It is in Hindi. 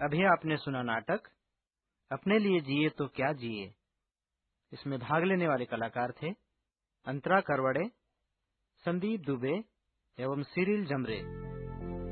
अभी आपने सुना नाटक अपने लिए जिए तो क्या जिए। इसमें भाग लेने वाले कलाकार थे अंतरा करवड़े, संदीप दुबे एवं सिरिल जमरे।